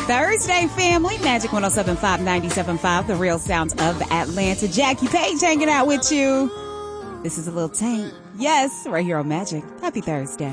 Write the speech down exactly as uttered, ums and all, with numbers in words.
Thursday, family. Magic one oh seven point five, ninety-seven point five, the real sounds of Atlanta. Jackie Page hanging out with you. This is a little Tank. Yes, right here on Magic. Happy Thursday.